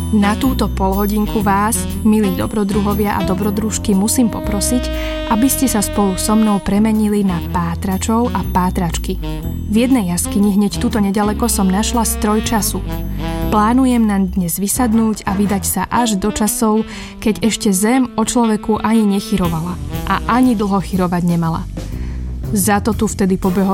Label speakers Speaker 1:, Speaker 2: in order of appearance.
Speaker 1: Na túto polhodinku vás, milí dobrodruhovia a dobrodružky, musím poprosiť, aby ste sa spolu so mnou premenili na pátračov a pátračky. V jednej jaskyni hneď tuto nedaleko som našla stroj času. Plánujem na dnes vysadnúť a vydať sa až do časov, keď ešte Zem o človeku ani nechyrovala a ani dlho chyrovať nemala. Za to tu vtedy pobehol